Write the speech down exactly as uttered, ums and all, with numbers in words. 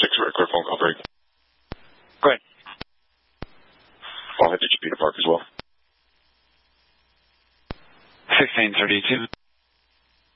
six, record phone call break. Go ahead. I'll head to Chipeta Park as well. sixteen thirty-two.